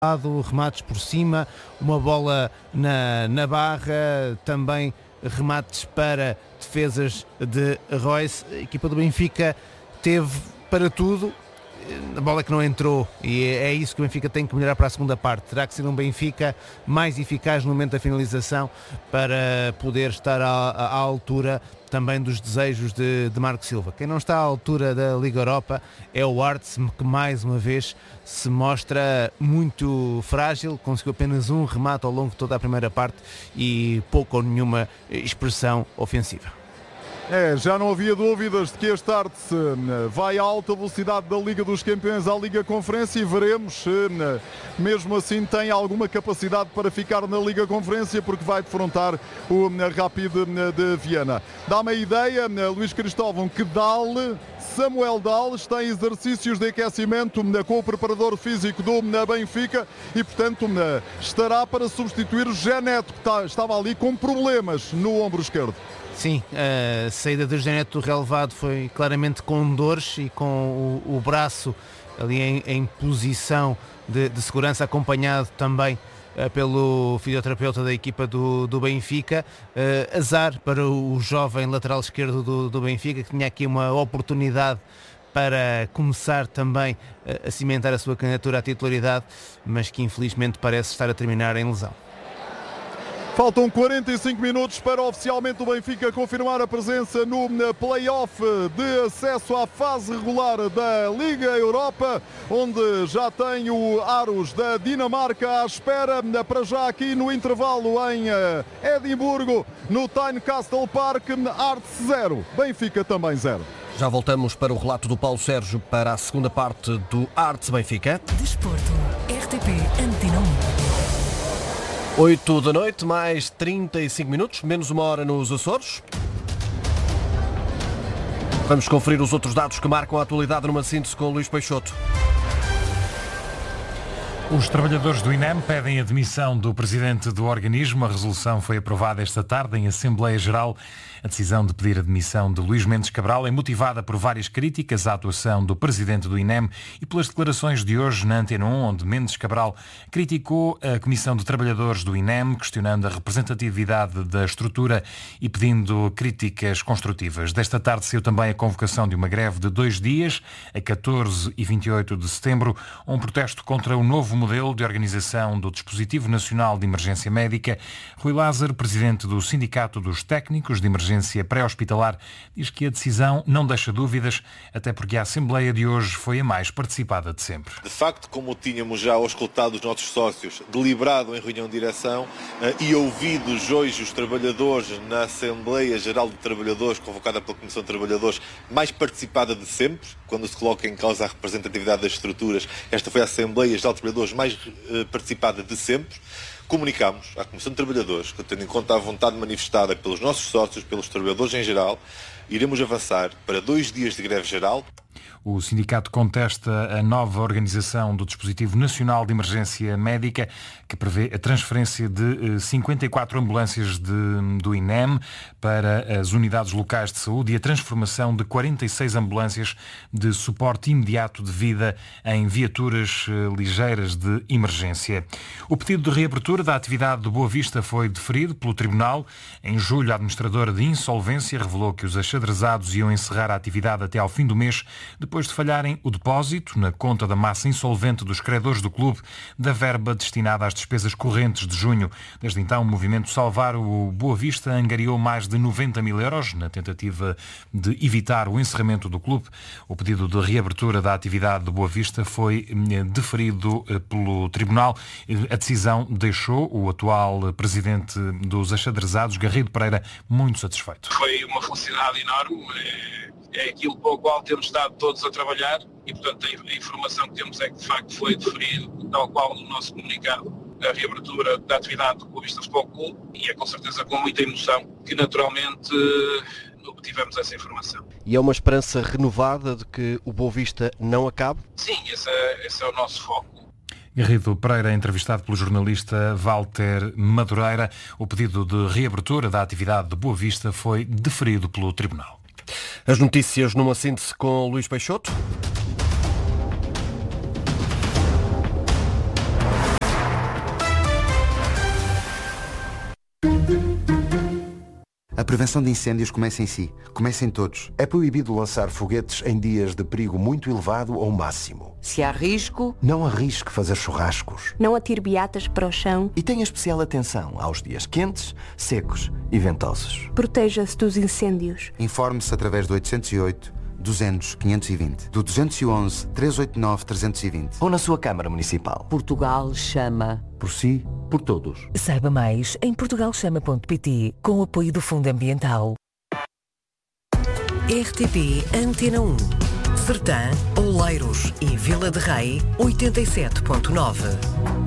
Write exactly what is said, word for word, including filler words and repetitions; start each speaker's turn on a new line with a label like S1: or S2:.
S1: remates por cima, uma bola na, na barra, também remates para defesas de Royce. A equipa do Benfica teve para tudo, a bola que não entrou, e é isso que o Benfica tem que melhorar para a segunda parte. Terá que ser um Benfica mais eficaz no momento da finalização para poder estar à, à altura também dos desejos de, de Marco Silva. Quem não está à altura da Liga Europa é o Arts, que mais uma vez se mostra muito frágil, conseguiu apenas um remate ao longo de toda a primeira parte e pouco ou nenhuma expressão ofensiva.
S2: É, já não havia dúvidas de que este Arts vai à alta velocidade da Liga dos Campeões à Liga Conferência e veremos se mesmo assim tem alguma capacidade para ficar na Liga Conferência, porque vai defrontar o Rapid de Viena. Dá-me a ideia, Luís Cristóvão, que Dahl, Samuel Dahl, está em exercícios de aquecimento com o preparador físico do Benfica e, portanto, estará para substituir o José Neto, que estava ali com problemas no ombro esquerdo.
S1: Sim, a saída do José Neto do relevado foi claramente com dores e com o, o braço ali em, em posição de, de segurança, acompanhado também uh, pelo fisioterapeuta da equipa do, do Benfica. Uh, azar para o jovem lateral esquerdo do, do Benfica, que tinha aqui uma oportunidade para começar também a, a cimentar a sua candidatura à titularidade, mas que infelizmente parece estar a terminar em lesão.
S2: Faltam quarenta e cinco minutos para oficialmente o Benfica confirmar a presença no play-off de acesso à fase regular da Liga Europa, onde já tem o Aros da Dinamarca à espera, para já aqui no intervalo em Edimburgo, no Tynecastle Park. Arts zero, Benfica também zero.
S3: Já voltamos para o relato do Paulo Sérgio para a segunda parte do Arts Benfica.
S4: Desporto, R T P Antena um.
S3: oito da noite, mais trinta e cinco minutos, menos uma hora nos Açores. Vamos conferir os outros dados que marcam a atualidade numa síntese com o Luís Peixoto.
S5: Os trabalhadores do INEM pedem a demissão do presidente do organismo. A resolução foi aprovada esta tarde em Assembleia Geral. A decisão de pedir a demissão de Luís Mendes Cabral é motivada por várias críticas à atuação do presidente do INEM e pelas declarações de hoje na Antena um, onde Mendes Cabral criticou a Comissão de Trabalhadores do INEM, questionando a representatividade da estrutura e pedindo críticas construtivas. Desta tarde saiu também a convocação de uma greve de dois dias, a catorze e vinte e oito de setembro, um protesto contra o novo modelo de organização do Dispositivo Nacional de Emergência Médica. Rui Lázaro, presidente do Sindicato dos Técnicos de Emergência Pré-Hospitalar, diz que a decisão não deixa dúvidas, até porque a Assembleia de hoje foi a mais participada de sempre.
S6: De facto, como tínhamos já auscultado os nossos sócios, deliberado em reunião de direção e ouvidos hoje os trabalhadores na Assembleia Geral de Trabalhadores, convocada pela Comissão de Trabalhadores, mais participada de sempre, quando se coloca em causa a representatividade das estruturas, esta foi a Assembleia Geral de Trabalhadores mais participada de sempre. Comunicámos à Comissão de Trabalhadores que, tendo em conta a vontade manifestada pelos nossos sócios, pelos trabalhadores em geral, iremos avançar para dois dias de greve geral.
S5: O sindicato contesta a nova organização do Dispositivo Nacional de Emergência Médica, que prevê a transferência de cinquenta e quatro ambulâncias de, do INEM para as unidades locais de saúde e a transformação de quarenta e seis ambulâncias de suporte imediato de vida em viaturas ligeiras de emergência. O pedido de reabertura da atividade do Boa Vista foi deferido pelo Tribunal. Em julho, a administradora de insolvência revelou que os achadrezados iam encerrar a atividade até ao fim do mês, depois de falharem o depósito na conta da massa insolvente dos credores do clube da verba destinada às despesas correntes de junho. Desde então, o movimento Salvar o Boa Vista angariou mais de noventa mil euros na tentativa de evitar o encerramento do clube. O pedido de reabertura da atividade do Boa Vista foi deferido pelo Tribunal. A decisão deixou o atual presidente dos achadrezados, Garrido Pereira, muito satisfeito.
S7: Foi uma felicidade enorme. É aquilo para o qual temos estado todos a trabalhar e, portanto, a informação que temos é que, de facto, foi deferido, tal qual no nosso comunicado, a reabertura da atividade do Boa Vista Futebol Clube, e é com certeza com muita emoção que, naturalmente, obtivemos essa informação.
S3: E é uma esperança renovada de que o Boa Vista não acabe?
S7: Sim, esse é, esse é o nosso foco.
S5: Garrido Pereira, entrevistado pelo jornalista Walter Madureira. O pedido de reabertura da atividade de Boa Vista foi deferido pelo Tribunal.
S3: As notícias numa síntese com Luís Peixoto.
S8: A prevenção de incêndios começa em si. Começa em todos.
S9: É proibido lançar foguetes em dias de perigo muito elevado ou máximo.
S10: Se há risco,
S9: não arrisque fazer churrascos.
S11: Não atire beatas para o chão.
S12: E tenha especial atenção aos dias quentes, secos e ventosos.
S11: Proteja-se dos incêndios.
S8: Informe-se através do oitocentos e oito, duzentos, quinhentos e vinte, do duzentos e onze, trezentos e oitenta e nove, trezentos e vinte.
S12: Ou na sua Câmara Municipal.
S10: Portugal chama.
S9: Por si, por todos.
S4: Saiba mais em portugal chama ponto pt, com o apoio do Fundo Ambiental. R T P Antena um. Sertã, Oleiros e Vila de Rei, oitenta e sete ponto nove.